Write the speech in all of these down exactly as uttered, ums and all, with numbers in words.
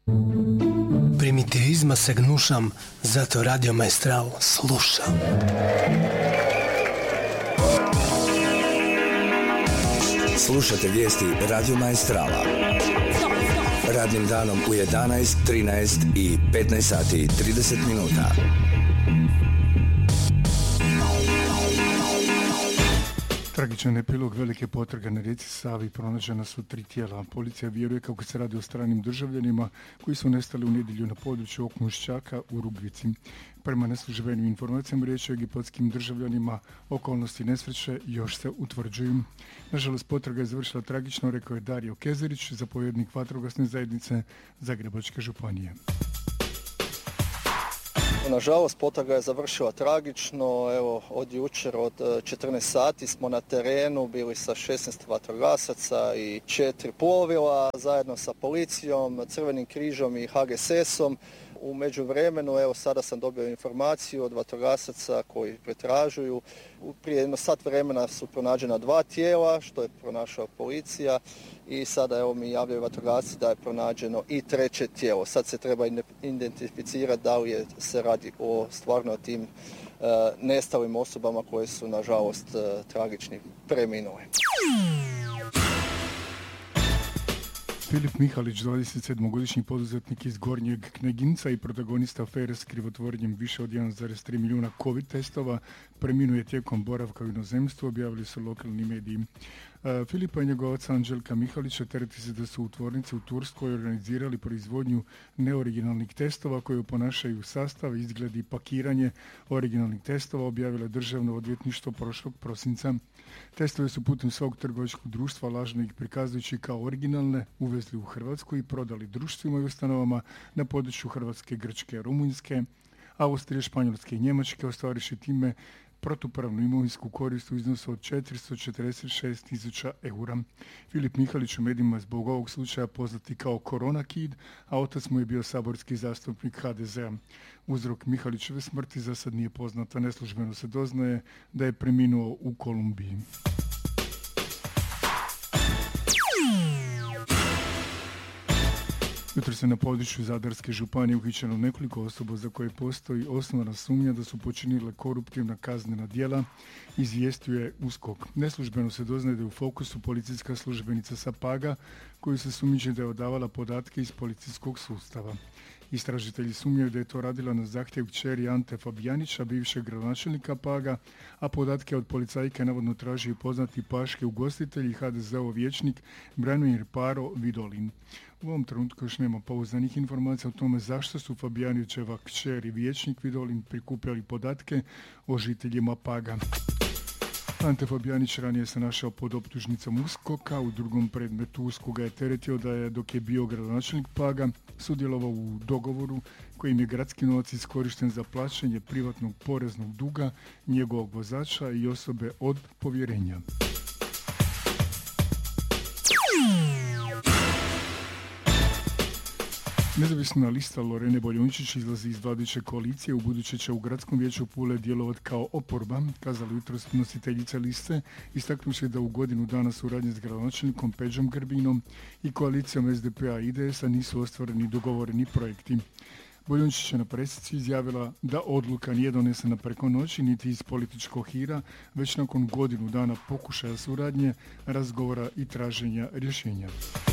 Primitivizma se gnušam, zato Radio Maestral slušam. Slušate vijesti Radio Maestrala. Radnim danom u jedanaest, trinaest i petnaest sati i trideset minuta. Tragičan epilog velike potrage na rijeci Savi, pronađena su tri tijela. Policija vjeruje kako se radi o stranim državljanima koji su nestali u nedjelju na području Okušćaka u Rugvici. Prema neslužbenim informacijama riječ o egipatskim državljanima, okolnosti nesreće još se utvrđuju. Nažalost, potraga je završila tragično, rekao je Dario Kezerić, zapovjednik vatrogasne zajednice Zagrebačke županije. Nažalost, potraga je završila tragično. Evo, od jučer od četrnaest sati smo na terenu bili sa šesnaest vatrogasaca i četiri plovila zajedno sa policijom, Crvenim križom i ha ge es esom. U međuvremenu, evo sada sam dobio informaciju od vatrogasaca koji pretražuju. Prije jedno sat vremena su pronađena dva tijela, što je pronašla policija, i sada evo mi javljaju vatrogasci da je pronađeno i treće tijelo. Sad se treba identificirati da li je, se radi o stvarno o tim uh, nestalim osobama koje su nažalost uh, tragični preminule. Filip Mihalić, dvadesetsedmogodišnji poduzetnik iz Gornjeg Kneginca i protagonista afere s krivotvorenjem više od jedan zarez tri milijuna COVID testova, preminuje tijekom boravka u inozemstvu, objavili su lokalni mediji. Filipa i njegova oca Anđelka Mihalića tereti se da su u tvornici u Turskoj organizirali proizvodnju neoriginalnih testova koji oponašaju sastav, izgled i pakiranje originalnih testova, objavilo Državno odvjetništvo prošlog prosinca. Testove su putem svog trgovačkog društva, lažno ih prikazujući kao originalne, uvezli u Hrvatsku i prodali društvima i ustanovama na području Hrvatske, Grčke, Rumunjske, Austrije, Španjolske i Njemačke, ostvariši time protupravnu imovinsku korist u iznosu od četiristo četrdeset šest tisuća eura. Filip Mihalić u medijima zbog ovog slučaja poznati kao Korona Kid, a otac mu je bio saborski zastupnik ha de zea. Uzrok Mihalićeve smrti za sad nije poznat, a neslužbeno se doznaje da je preminuo u Kolumbiji. Jutro se na području Zadarske županije uhićeno nekoliko osoba za koje postoji osnovana sumnja da su počinile koruptivna kaznena djela, izvijestio je USKOK. Neslužbeno se doznaje da je u fokusu policijska službenica sa Paga, koju se sumnjiči da je odavala podatke iz policijskog sustava. Istražitelji sumnjaju da je to radila na zahtjev kćeri Ante Fabijanića, bivšeg gradonačelnika Paga, a podatke od policajke navodno traži i poznati paški ugostitelj i ha de zeov vijećnik Branimir Paro Vidolin. U ovom trenutku još nema pouzdanih informacija o tome zašto su Fabijanićeva kćer i vijećnik Vidolin prikupljali podatke o žiteljima Paga. Ante Fabijanić ranije se našao pod optužnicom USKOK-a, u drugom predmetu USKOK ga je teretio da je, dok je bio gradonačelnik Paga, sudjelovao u dogovoru kojim je gradski novac iskorišten za plaćanje privatnog poreznog duga njegovog vozača i osobe od povjerenja. Nezavisna lista Lorene Boljunčić izlazi iz vladajuće koalicije, u buduće će u gradskom vijeću Pule djelovati kao oporba, kazali jutros nositeljice liste, istaknuši da u godinu dana suradnje s gradonačelnikom Peđom Grbinom i koalicijom es de pe a i de es a nisu ostvareni dogovoreni projekti. Boljunčić je na presici izjavila da odluka nije donesena preko noći niti iz političkog hira, već nakon godinu dana pokušaja suradnje, razgovora i traženja rješenja.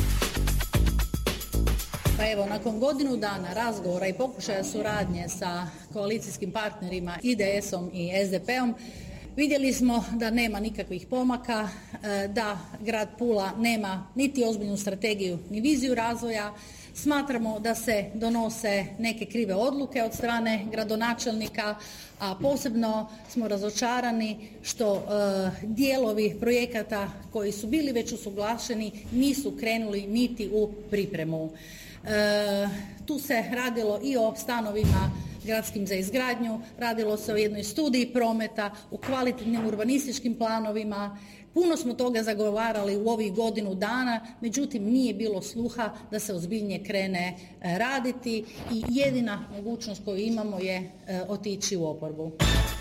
Pa evo, nakon godinu dana razgovora i pokušaja suradnje sa koalicijskim partnerima i de esom i es de pe om, vidjeli smo da nema nikakvih pomaka, da grad Pula nema niti ozbiljnu strategiju ni viziju razvoja. Smatramo da se donose neke krive odluke od strane gradonačelnika, a posebno smo razočarani što e, dijelovi projekata koji su bili već usuglašeni nisu krenuli niti u pripremu. E, tu se radilo i o stanovima gradskim za izgradnju, radilo se o jednoj studiji prometa, u kvalitetnim urbanističkim planovima. Puno smo toga zagovarali u ovih godinu dana, međutim nije bilo sluha da se ozbiljnije krene raditi i jedina mogućnost koju imamo je otići u oporbu.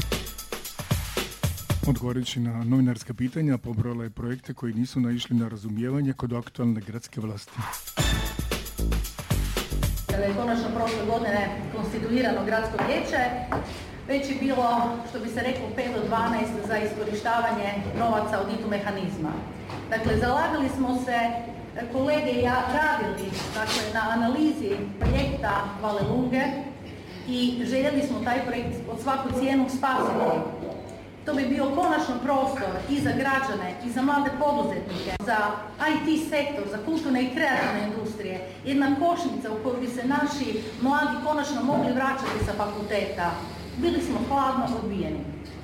Odgovarajući na novinarska pitanja, pobrojala je projekte koji nisu naišli na razumijevanje kod aktualne gradske vlasti. kada je konačno prošle godine konstituirano gradsko vijeće, već je bilo, što bi se reklo, pet do dvanaest za iskorištavanje novaca od I T U mehanizma. Dakle, zalagali smo se, kolege i ja radili dakle, na analizi projekta Valelunge i željeli smo taj projekt od svaku cijenu spasiti. To bi bio konačno prostor i za građane, i za mlade poduzetnike, za I T sektor, za kulturne i kreativne industrije. Jedna košnica u kojoj bi se naši mladi konačno mogli vraćati sa fakulteta. Bili smo hladno odbijeni.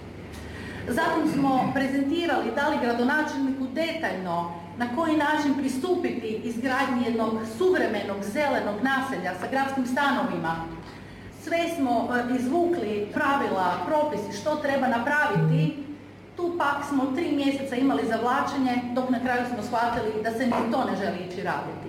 Zatim smo prezentirali, dali gradonačelniku detaljno na koji način pristupiti izgradnji jednog suvremenog zelenog naselja sa gradskim stanovima. Sve smo izvukli pravila, propisi što treba napraviti, tu pak smo tri mjeseca imali zavlačenje, dok na kraju smo shvatili da se ni to ne želi ići raditi.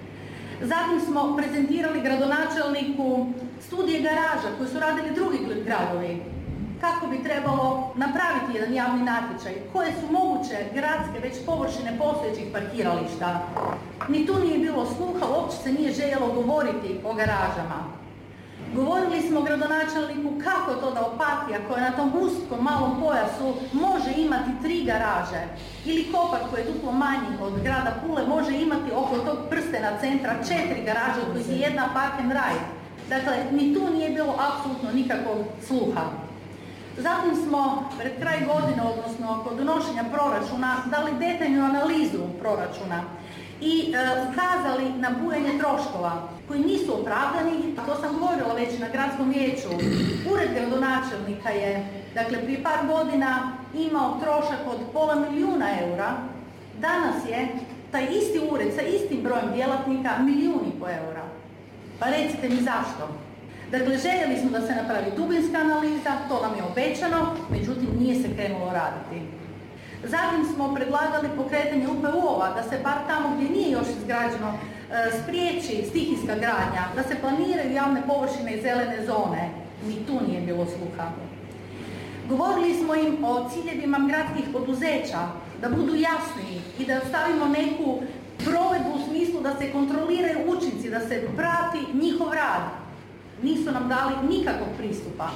Zatim smo prezentirali gradonačelniku studije garaža koje su radili drugi gradovi. Kako bi trebalo napraviti jedan javni natječaj, koje su moguće gradske već površine postojećih parkirališta. Ni tu nije bilo sluha, uopće se nije željelo govoriti o garažama. Govorili smo gradonačelniku kako to da Opatija, koja na tom uskom malom pojasu može imati tri garaže, ili Kopar koji je duplo manji od grada Pule može imati oko tog prstena centra četiri garaže od kojih je jedna park and ride. Dakle, ni tu nije bilo apsolutno nikakvog sluha. Zatim smo pred kraj godine, odnosno kod donošenja proračuna, dali detaljnu analizu proračuna i e, ukazali na bujanje troškova koji nisu opravdani. To sam govorila već na gradskom vijeću. Ured gradonačelnika je, dakle, prije par godina imao trošak od pola milijuna eura. Danas je taj isti ured sa istim brojem djelatnika milijun i po eura. Pa recite mi zašto? Dakle, željeli smo da se napravi dubinska analiza, to nam je obećano, međutim nije se krenulo raditi. Zatim smo predlagali pokretanje U P U-ova, da se bar tamo gdje nije još izgrađeno spriječi stihijska gradnja, da se planiraju javne površine i zelene zone. Ni tu nije bilo sluha. Govorili smo im o ciljevima gradskih poduzeća, da budu jasniji i da stavimo neku provedbu u smislu da se kontroliraju učinci, da se prati njihov rad. Nisu nam dali nikakvog pristupa.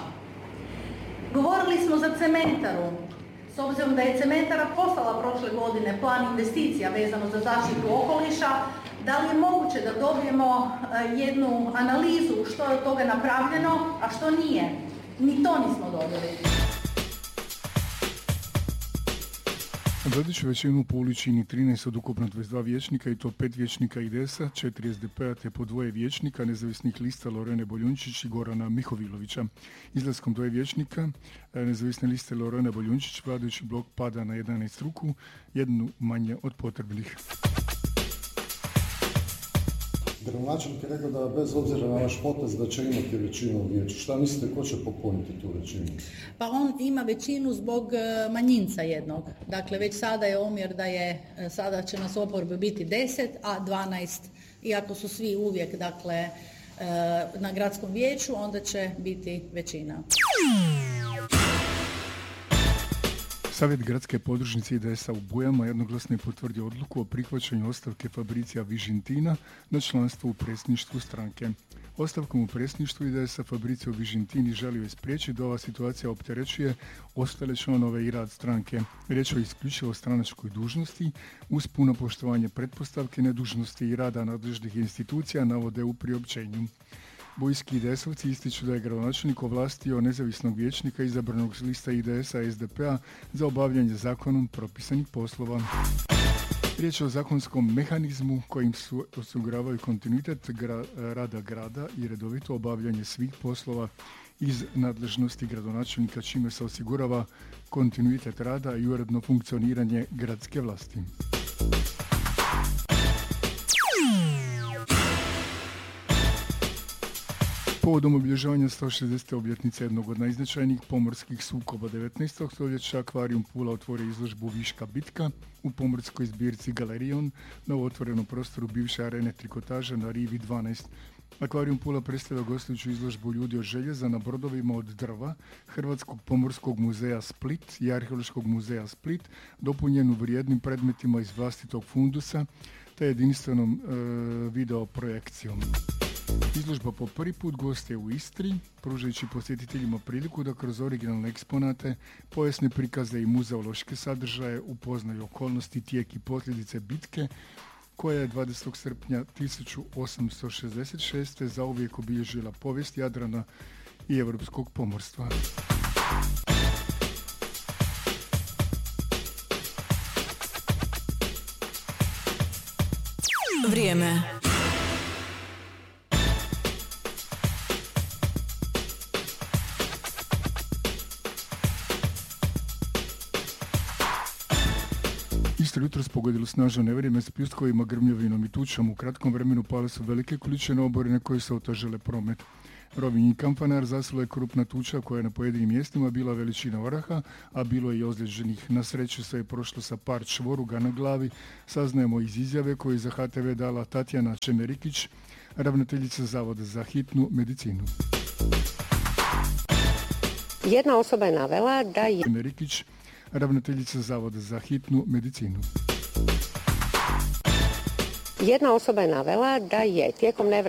Govorili smo za cementaru. S obzirom da je cementara poslala prošle godine plan investicija vezano za zaštitu okoliša, da li je moguće da dobijemo jednu analizu što je od toga napravljeno, a što nije? Ni to nismo dobili. Vladajuću većinu u Puli čini trinaest od ukupno dvadeset dva vijećnika i to pet vijećnika I D S-a, četiri S D P-a te po dvoje vijećnika nezavisnih lista Lorene Boljunčić i Gorana Mihovilovića. Izlaskom dvoje vijećnika nezavisne liste Lorene Boljunčić vladajući blok pada na jedanaest ruku, jednu manje od potrebnih. Gradonačelnik je rekao da bez obzira na vaš potez da će imati većinu u vijeću. Šta mislite, ko će popuniti tu većinu? Pa on ima većinu zbog manjinca jednog. Dakle, već sada je omjer da je, sada će nas oporbe biti deset, a dvanaest, iako su svi uvijek, dakle, na gradskom vijeću, onda će biti većina. Savjet gradske podružnice I D S-a u Bujama jednoglasno je potvrdio odluku o prihvaćanju ostavke Fabricija Vižintina na članstvo u predsjedništvu stranke. Ostavkom u predsjedništvu I D S-a Fabricio Vižintini želio je spriječiti da ova situacija opterećuje ostale članove i rad stranke. Riječ je o isključivo stranačkoj dužnosti uz puno poštovanje pretpostavke nedužnosti i rada nadležnih institucija, navode u priopćenju. Bujski I D S-ovci ističu da je gradonačelnik ovlastio nezavisnog vijećnika izabranog s lista I D S-a S D P-a za obavljanje zakonom propisanih poslova. Riječ je o zakonskom mehanizmu kojim su osiguravaju kontinuitet gra, rada grada i redovito obavljanje svih poslova iz nadležnosti gradonačelnika, čime se osigurava kontinuitet rada i uredno funkcioniranje gradske vlasti. Povodom obilježavanja sto šezdesete obljetnice jednog od najznačajnijih pomorskih sukoba devetnaestog stoljeća, Akvarijum Pula otvorio izložbu Viška bitka u pomorskoj zbirci Galerion na otvorenom prostoru bivše arene trikotaža na Rivi dvanaest. Akvarijum Pula predstavlja gostujuću izložbu ljudi od željeza na brodovima od drva Hrvatskog pomorskog muzeja Split i Arheološkog muzeja Split, dopunjenu vrijednim predmetima iz vlastitog fundusa te jedinstvenom e, video projekcijom. Izložba po prvi put gostuje u Istri, pružajući posjetiteljima priliku da kroz originalne eksponate, povijesne prikaze i muzeološke sadržaje upoznaju okolnosti, tijek i posljedice bitke koja je dvadesetog srpnja tisuću osamsto šezdeset šeste zauvijek obilježila povijest Jadrana i europskog pomorstva. Vrijeme. Istro jutros pogodilo snažno nevrijeme s pljuskovima, grmljavinom i tučom. U kratkom vremenu pale su velike količine oborine koje su otežale promet. Rovinj i Kanfanar zasula je krupna tuča koja je na pojedinim mjestima bila veličina oraha, a bilo je i ozlijeđenih. Na sreću se je prošlo sa par čvoruga na glavi, saznajemo iz izjave koju za ha te ve dala Tatjana Čemerikić, ravnateljica Zavoda za hitnu medicinu. Jedna osoba je navela da je... Čemerikić, ravnateljica Zavoda za hitnu medicinu. Jedna osoba je navela da je tijekom nevra